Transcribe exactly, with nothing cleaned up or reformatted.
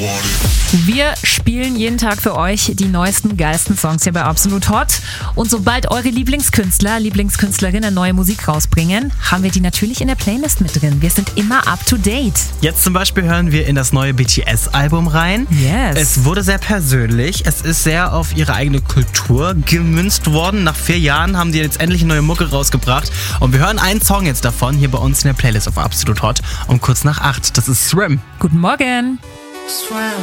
Wir spielen jeden Tag für euch die neuesten, geilsten Songs hier bei Absolut Hot. Und sobald eure Lieblingskünstler, Lieblingskünstlerinnen neue Musik rausbringen, haben wir die natürlich in der Playlist mit drin. Wir sind immer up to date. Jetzt zum Beispiel hören wir in das neue B T S-Album rein. Yes. Es wurde sehr persönlich. Es ist sehr auf ihre eigene Kultur gemünzt worden. Nach vier Jahren haben die jetzt endlich eine neue Mucke rausgebracht. Und wir hören einen Song jetzt davon hier bei uns in der Playlist auf Absolut Hot um kurz nach acht. Das ist Swim. Guten Morgen.